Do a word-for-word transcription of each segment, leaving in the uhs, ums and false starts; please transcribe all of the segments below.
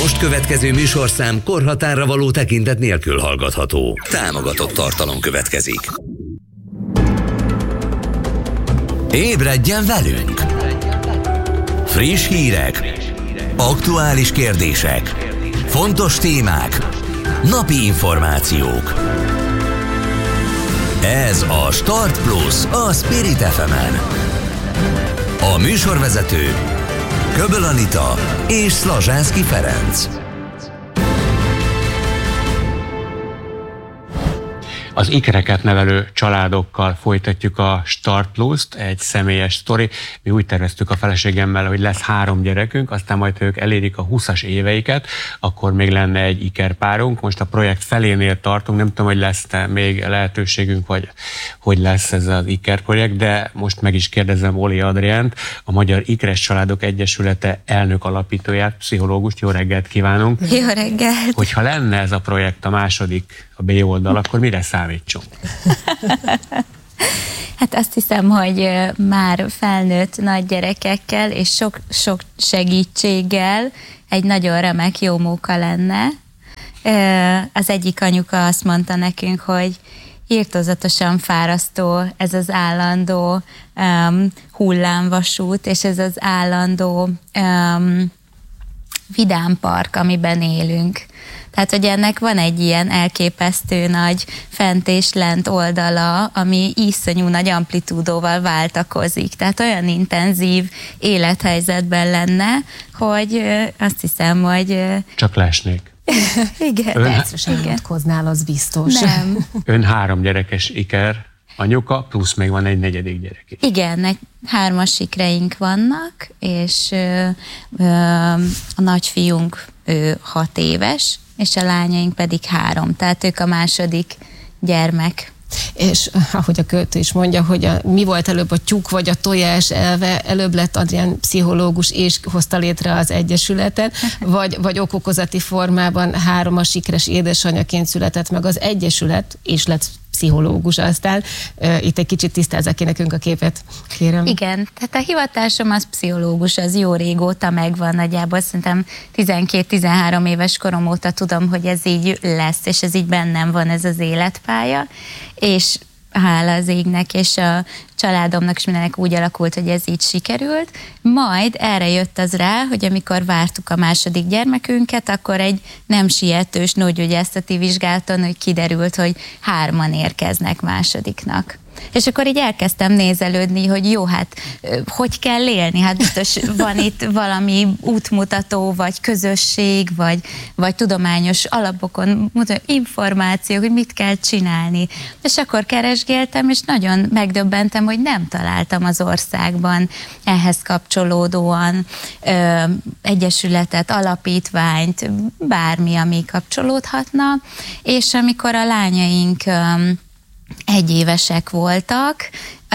most következő műsorszám korhatárra való tekintet nélkül hallgatható. Támogatott tartalom következik. Ébredjen velünk! Friss hírek, aktuális kérdések, fontos témák, napi információk. Ez a Start Plus a Spirit ef emen. A műsorvezető Köböl Anita és Szlazsánszky Ferenc. Az ikereket nevelő családokkal folytatjuk a Start Plus-t, egy személyes sztori. Mi úgy terveztük a feleségemmel, hogy lesz három gyerekünk, aztán majd ők elérik a húszas éveiket, akkor még lenne egy ikerpárunk. Most a projekt felénél tartunk, nem tudom, hogy lesz-e még lehetőségünk, vagy hogy lesz ez az ikerprojekt, de most meg is kérdezem Oli Adriánt, a Magyar Ikeres Családok Egyesülete elnök alapítóját, pszichológust. Jó reggelt kívánunk! Jó reggelt! Hogyha lenne ez a projekt a második, a B oldal, akkor mire számítsunk? Hát azt hiszem, hogy már felnőtt nagy gyerekekkel és sok, sok segítséggel egy nagyon remek jó móka lenne. Az egyik anyuka azt mondta nekünk, hogy irtózatosan fárasztó ez az állandó um, hullámvasút, és ez az állandó um, vidámpark, amiben élünk. Tehát, hogy ennek van egy ilyen elképesztő nagy fent és lent oldala, ami iszonyú nagy amplitúdóval váltakozik. Tehát olyan intenzív élethelyzetben lenne, hogy azt hiszem, hogy... Csak leesnék. Igen. Ön, Percesen nyilatkoznál, az biztos. Nem. Ön három gyerekes iker anyuka, plusz még van egy negyedik gyerek is. Igen, egy hármas sikreink vannak, és ö, ö, a nagyfiunk ő hat éves, és a lányaink pedig három, tehát ők a második gyermek. És ahogy a költő is mondja, hogy a, mi volt előbb, a tyúk vagy a tojás elve, előbb lett Adrián pszichológus és hozta létre az Egyesületet, vagy, vagy okokozati formában három a sikeres édesanyaként született meg az Egyesület, és lett pszichológus aztán. Itt egy kicsit tisztázzák ki nekünk a képet, kérem. Igen, tehát a hivatásom az pszichológus, az jó régóta megvan, nagyjából szerintem tizenkét-tizenhárom éves korom óta tudom, hogy ez így lesz, és ez így bennem van, ez az életpálya, és hála az égnek, és a családomnak és mindenek úgy alakult, hogy ez így sikerült. Majd erre jött az rá, hogy amikor vártuk a második gyermekünket, akkor egy nem sietős nőgyógyászati vizsgálaton, hogy kiderült, hogy hárman érkeznek másodiknak. És akkor így elkezdtem nézelődni, hogy jó, hát hogy kell élni? Hát biztos van itt valami útmutató, vagy közösség, vagy, vagy tudományos alapokon információ, hogy mit kell csinálni. És akkor keresgéltem, és nagyon megdöbbentem, hogy nem találtam az országban ehhez kapcsolódóan ö, egyesületet, alapítványt, bármi, ami kapcsolódhatna. És amikor a lányaink ö, egyévesek voltak,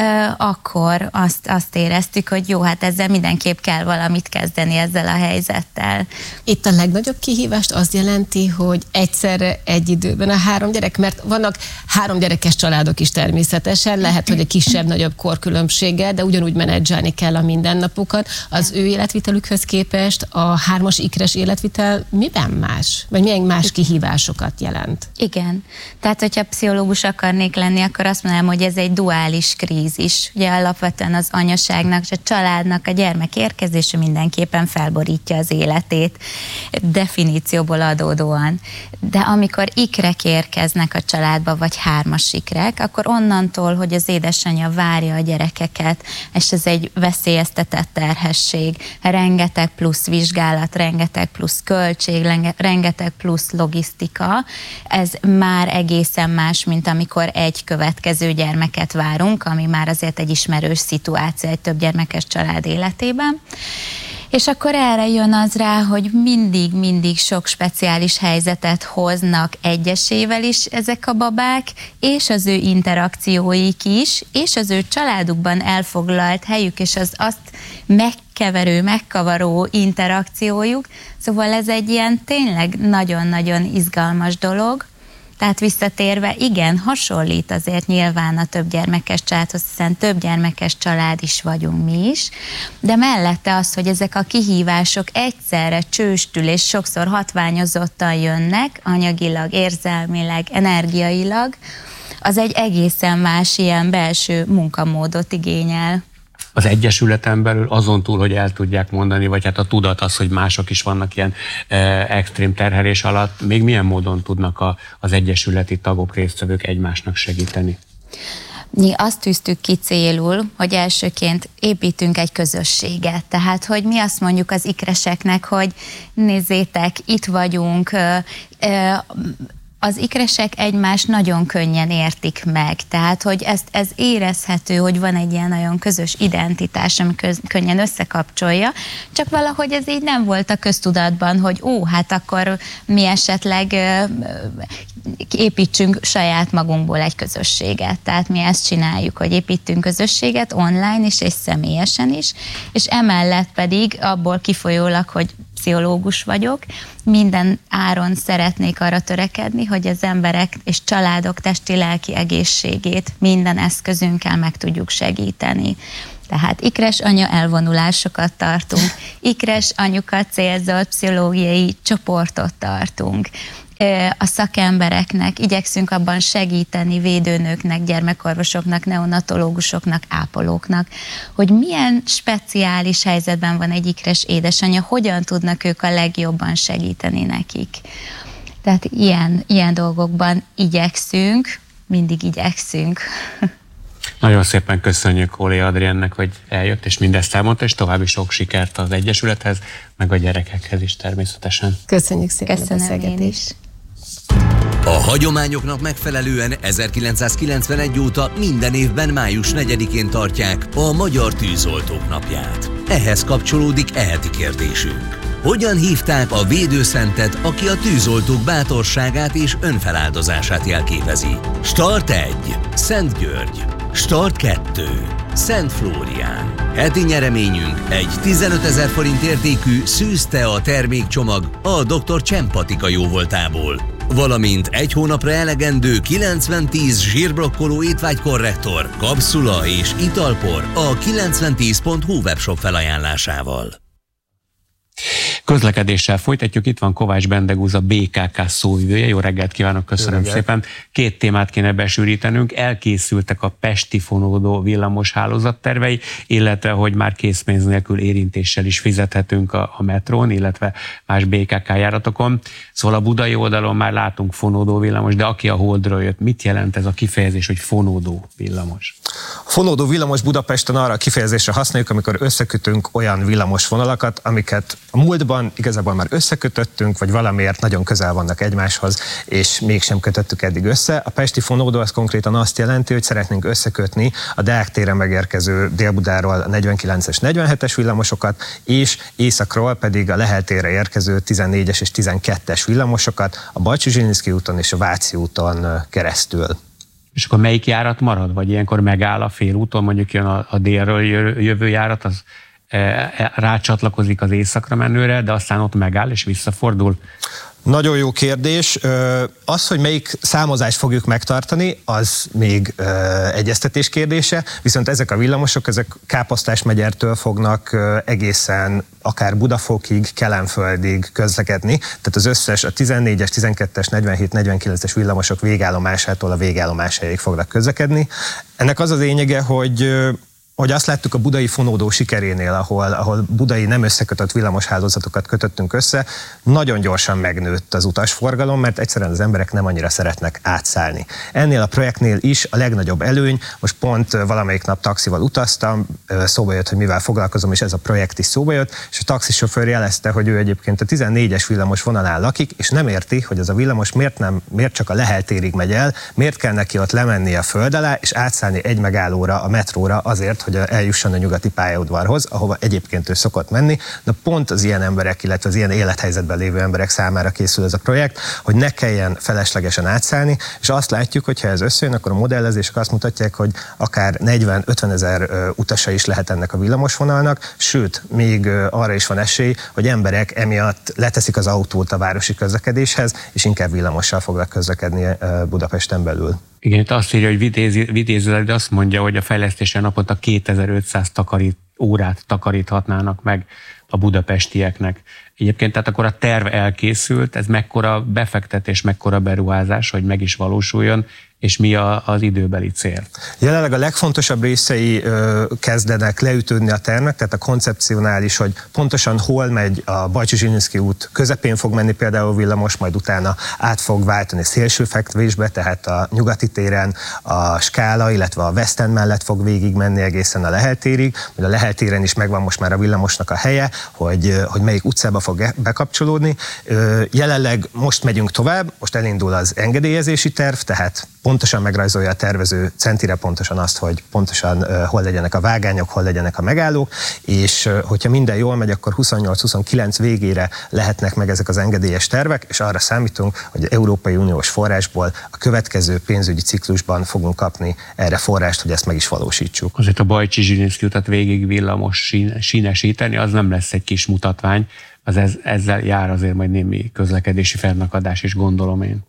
akkor azt, azt éreztük, hogy jó, hát ezzel mindenképp kell valamit kezdeni ezzel a helyzettel. Itt a legnagyobb kihívást az jelenti, hogy egyszerre egy időben a három gyerek, mert vannak három gyerekes családok is természetesen, lehet, hogy egy kisebb-nagyobb korkülönbséggel, de ugyanúgy menedzselni kell a mindennapukat. Az ő életvitelükhöz képest a hármas ikeres életvitel miben más? Vagy milyen más kihívásokat jelent? Igen. Tehát, hogyha pszichológus akarnék lenni, akkor azt mondanám, hogy ez egy duális krízis. Is. Ugye alapvetően az anyaságnak és a családnak a gyermek érkezése mindenképpen felborítja az életét, definícióból adódóan. De amikor ikrek érkeznek a családba, vagy hármas ikrek, akkor onnantól, hogy az édesanyja várja a gyerekeket, és ez egy veszélyeztetett terhesség, rengeteg plusz vizsgálat, rengeteg plusz költség, rengeteg plusz logisztika, ez már egészen más, mint amikor egy következő gyermeket várunk, ami már azért egy ismerős szituáció egy több gyermekes család életében. És akkor erre jön az rá, hogy mindig-mindig sok speciális helyzetet hoznak egyesével is ezek a babák, és az ő interakcióik is, és az ő családukban elfoglalt helyük, és az azt megkeverő, megkavaró interakciójuk. Szóval ez egy ilyen tényleg nagyon-nagyon izgalmas dolog, Tehát visszatérve, igen, hasonlít azért nyilván a többgyermekes családhoz, hiszen többgyermekes család is vagyunk mi is, de mellette az, hogy ezek a kihívások egyszerre csőstül és sokszor hatványozottan jönnek, anyagilag, érzelmileg, energiailag, az egy egészen más ilyen belső munkamódot igényel. Az Egyesületen belül azon túl, hogy el tudják mondani, vagy hát a tudat az, hogy mások is vannak ilyen e, extrém terhelés alatt, még milyen módon tudnak a, az egyesületi tagok, résztvevők egymásnak segíteni? Mi azt tűztük ki célul, hogy elsőként építünk egy közösséget. Tehát, hogy mi azt mondjuk az ikreseknek, hogy nézzétek, itt vagyunk, az ikresek egymást nagyon könnyen értik meg, tehát hogy ezt, ez érezhető, hogy van egy ilyen nagyon közös identitás, ami köz, könnyen összekapcsolja, csak valahogy ez így nem volt a köztudatban, hogy ó, hát akkor mi esetleg építsünk saját magunkból egy közösséget. Tehát mi ezt csináljuk, hogy építünk közösséget online is és személyesen is, és emellett pedig abból kifolyólag, hogy pszichológus vagyok, minden áron szeretnék arra törekedni, hogy az emberek és családok testi-lelki egészségét minden eszközünkkel meg tudjuk segíteni. Tehát ikres anya elvonulásokat tartunk, ikres anyukat célzott pszichológiai csoportot tartunk. A szakembereknek igyekszünk abban segíteni, védőnőknek, gyermekorvosoknak, neonatológusoknak, ápolóknak, hogy milyen speciális helyzetben van egy ikres édesanyja, hogyan tudnak ők a legjobban segíteni nekik. Tehát ilyen, ilyen dolgokban igyekszünk, mindig igyekszünk. Nagyon szépen köszönjük Holé Adriennek, hogy eljött, és mindezt elmondta, és további sok sikert az Egyesülethez, meg a gyerekekhez is természetesen. Köszönjük szépen a Köszönöm beszélgetést. A hagyományoknak megfelelően ezerkilencszázkilencvenegy óta minden évben május negyedikén tartják a Magyar Tűzoltók Napját. Ehhez kapcsolódik eheti kérdésünk. Hogyan hívták a védőszentet, aki a tűzoltók bátorságát és önfeláldozását jelképezi? Start egy. Szent György. Start kettő. Szent Flórián. Heti nyereményünk egy tizenötezer forint értékű szűztea termékcsomag a doktor Csempatika jóvoltából, valamint egy hónapra elegendő kilencven tíz zsírblokkoló étvágykorrektor, kapszula és italpor a kilencventíz pont hu webshop felajánlásával. Közlekedéssel folytatjuk, itt van Kovács Bendegúz, a bé ká ká szóvivője. Jó reggelt kívánok, köszönöm szépen. Két témát kéne besűrítenünk. Elkészültek a pesti fonódó villamos hálózat tervei, illetve hogy már készpénz nélkül érintéssel is fizethetünk a, a metrón, illetve más bé ká ká járatokon. Szóval a budai oldalon már látunk fonódó villamos, de aki a Holdról jött, mit jelent ez a kifejezés, hogy fonódó villamos? A fonódó villamos Budapesten arra a kifejezésre használjuk, amikor összekötünk olyan villamos vonalakat, amiket a múltban igazából már összekötöttünk, vagy valamiért nagyon közel vannak egymáshoz, és mégsem kötöttük eddig össze. A pesti fonódó az konkrétan azt jelenti, hogy szeretnénk összekötni a Deák téren megérkező Dél-Budáról a negyvenkilences, negyvenhetes villamosokat, és északról pedig a Lehel térre érkező tizennégyes és tizenkettes villamosokat a Balcsy-Zsilinszky úton és a Váci úton keresztül. És akkor melyik járat marad? Vagy ilyenkor megáll a félúton, mondjuk jön a, a délről jövő járat, az e, rácsatlakozik az északra menőre, de aztán ott megáll és visszafordul? Nagyon jó kérdés. Az, hogy melyik számozást fogjuk megtartani, az még egyeztetés kérdése, viszont ezek a villamosok, ezek Káposztás-megyertől fognak egészen akár Budafokig, Kelenföldig közlekedni, tehát az összes a tizennégyes, tizenkettes, negyvenhét, negyvenkilences villamosok végállomásától a végállomás helyéig fognak közlekedni. Ennek az a lényege, hogy hogy azt láttuk a budai fonódó sikerénél, ahol, ahol budai nem összekötött villamoshálózatokat kötöttünk össze, nagyon gyorsan megnőtt az utasforgalom, mert egyszerűen az emberek nem annyira szeretnek átszállni. Ennél a projektnél is a legnagyobb előny, most pont valamelyik nap taxival utaztam, szóba jött, hogy mivel foglalkozom, és ez a projekt is szóba jött, és a taxisofőr jelezte, hogy ő egyébként a tizennégyes villamos vonalán lakik, és nem érti, hogy az a villamos miért, nem, miért csak a Lehel térig megy el, miért kell neki ott lemenni a föld alá, és átszállni egy megállóra a metróra azért, hogy hogy eljusson a nyugati pályaudvarhoz, ahova egyébként ő szokott menni. De pont az ilyen emberek, illetve az ilyen élethelyzetben lévő emberek számára készül ez a projekt, hogy ne kelljen feleslegesen átszállni, és azt látjuk, hogy ha ez összejön, akkor a modellezések azt mutatják, hogy akár negyven-ötven ezer utasa is lehet ennek a villamosvonalnak, sőt, még arra is van esély, hogy emberek emiatt leteszik az autót a városi közlekedéshez, és inkább villamossal fognak közlekedni Budapesten belül. Igen, itt azt írja, hogy vidézőleg, de azt mondja, hogy a fejlesztésen naponta kétezer-ötszáz takarít, órát takaríthatnának meg a budapestieknek. Egyébként tehát akkor a terv elkészült, ez mekkora befektetés, mekkora beruházás, hogy meg is valósuljon, és mi a, az időbeli cél? Jelenleg a legfontosabb részei ö, kezdenek leütődni a tervnek, tehát a koncepcionális, hogy pontosan hol megy a Bajcsy-Zsilinszky út, közepén fog menni például villamos, majd utána át fog váltani szélsőfekvésbe, tehát a Nyugati téren a Skála, illetve a West End mellett fog végig menni egészen a Lehel térig, majd a Lehel téren is megvan most már a villamosnak a helye, hogy, hogy melyik utcába fog bekapcsolódni. Ö, jelenleg most megyünk tovább, most elindul az engedélyezési terv, tehát pontosan megrajzolja a tervező centire pontosan azt, hogy pontosan uh, hol legyenek a vágányok, hol legyenek a megállók, és uh, hogyha minden jól megy, akkor huszonnyolc-huszonkilenc végére lehetnek meg ezek az engedélyes tervek, és arra számítunk, hogy Európai Uniós forrásból a következő pénzügyi ciklusban fogunk kapni erre forrást, hogy ezt meg is valósítsuk. Azért a Bajcsy-Zsilinszky utat végig villamos sínesíteni, az nem lesz egy kis mutatvány, az ez, ezzel jár azért majd némi közlekedési fennakadás is, gondolom én.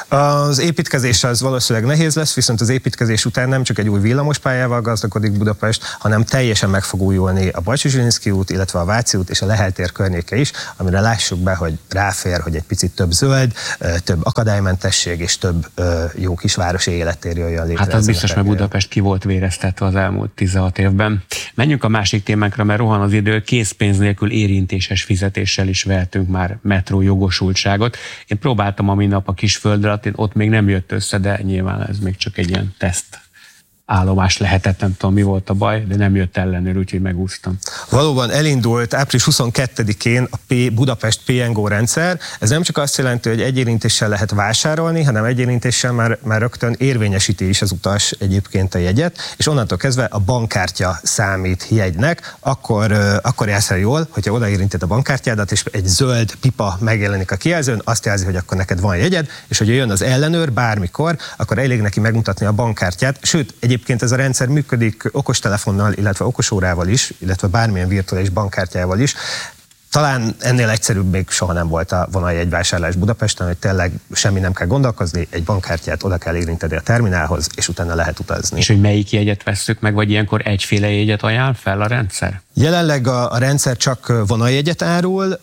Az építkezés az valószínűleg nehéz lesz, viszont az építkezés után nem csak egy új villamospályával gazdagodik Budapest, hanem teljesen meg fog újulni a Bajcsy-Zsilinszky út, illetve a Váci út és a Lehel tér környéke is, amire lássuk be, hogy ráfér, hogy egy picit több zöld, több akadálymentesség és több jó kisvárosi élettér jöjjön létre. Hát az biztos, mert Budapest ki volt véreztetve az elmúlt tizenhat évben. Menjünk a másik témánkra, mert rohan az idő, készpénz nélkül érintéses fizetéssel is vehetünk már metró jogosultságot. Én próbáltam a minap a kis föld alatt, ott még nem jött össze, de nyilván ez még csak egy ilyen teszt állomás lehetett, nem tudom mi volt a baj, de nem jött ellenőr, úgyhogy megúsztam. Valóban elindult április huszonkettedikén a P- Budapest pé en gé rendszer. Ez nem csak azt jelenti, hogy egy érintéssel lehet vásárolni, hanem egy érintéssel már, már rögtön érvényesíti is az utas egyébként a jegyet, és onnantól kezdve a bankkártya számít jegynek, akkor, akkor jársz el jól, hogyha odaérinted a bankkártyádat, és egy zöld pipa megjelenik a kijelzőn, azt jelzi, hogy akkor neked van jegyed, és hogy jön az ellenőr bármikor, akkor elég neki megmutatni a bankkártyát, sőt, egyébként ez a rendszer működik okostelefonnal, illetve okosórával is, illetve bármilyen virtuális bankkártyával is. Talán ennél egyszerűbb még soha nem volt a vonaljegyvásárlás Budapesten, hogy tényleg semmi nem kell gondolkozni, egy bankkártyát oda kell érinteni a terminálhoz, és utána lehet utazni. És hogy melyik jegyet vesszük meg, vagy ilyenkor egyféle jegyet ajánl fel a rendszer? Jelenleg a, a rendszer csak vonaljegyet árul,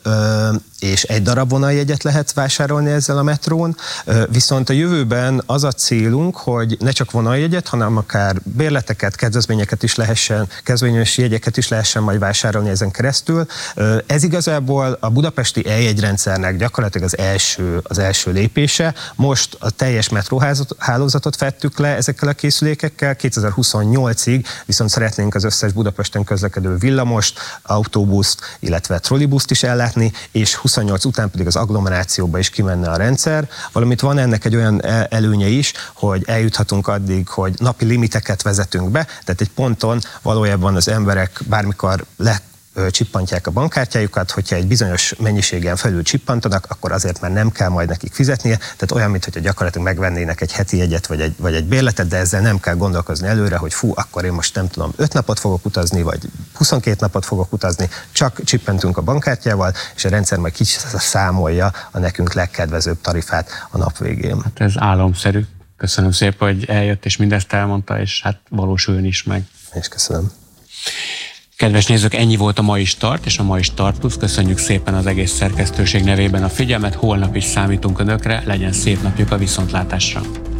és egy darab vonaljegyet lehet vásárolni ezzel a metrón, viszont a jövőben az a célunk, hogy ne csak vonaljegyet, hanem akár bérleteket, kedvezményeket is lehessen, kedvezményes jegyeket is lehessen majd vásárolni ezen keresztül. Ez igazából a budapesti e-jegyrendszernek gyakorlatilag az első, az első lépése. Most a teljes metróhálózatot fettük le ezekkel a készülékekkel, kétezer-huszonnyolcig viszont szeretnénk az összes Budapesten közlekedő villamost, autóbuszt, illetve trollibuszt is ellátni, és huszonnyolc után pedig az agglomerációba is kimenne a rendszer. Valamint van ennek egy olyan előnye is, hogy eljuthatunk addig, hogy napi limiteket vezetünk be, tehát egy ponton valójában az emberek bármikor le csippantják a bankkártyájukat, hogyha egy bizonyos mennyiségen felül csippantanak, akkor azért már nem kell majd nekik fizetnie, tehát olyan, mintha gyakorlatilag megvennének egy heti jegyet vagy egy, vagy egy bérletet, de ezzel nem kell gondolkozni előre, hogy fú, akkor én most nem tudom, öt napot fogok utazni, vagy huszonkét napot fogok utazni, csak csippentünk a bankkártyával, és a rendszer majd kiszámolja a nekünk legkedvezőbb tarifát a nap végén. Hát ez álomszerű. Köszönöm szépen, hogy eljött és mindezt elmondta, és hát valósuljon is meg. És köszönöm. Kedves nézők, ennyi volt a mai Start és a mai Start Plus. Köszönjük szépen az egész szerkesztőség nevében a figyelmet, holnap is számítunk önökre, legyen szép napjuk a viszontlátásra.